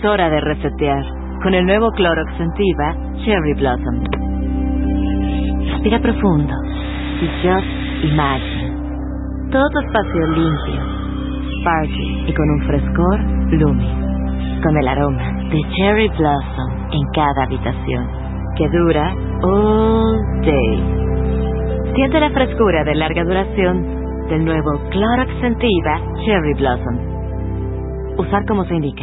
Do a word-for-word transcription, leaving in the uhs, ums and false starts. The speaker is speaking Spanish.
hora de resetear con el nuevo Clorox Scentiva Cherry Blossom. Respira profundo y just imagine. Todo tu espacio limpio, sparkly y con un frescor blooming. Con el aroma de Cherry Blossom en cada habitación, que dura all day. Siente la frescura de larga duración del nuevo Clorox Scentiva Cherry Blossom. Usar como se indica.